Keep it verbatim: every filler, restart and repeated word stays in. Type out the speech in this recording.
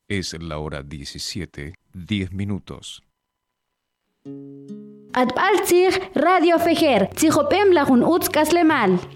Es la hora diecisiete, diez minutos. Atbaltzig Radio Fejer, Tzijopem Lajun Utz Kaslemal.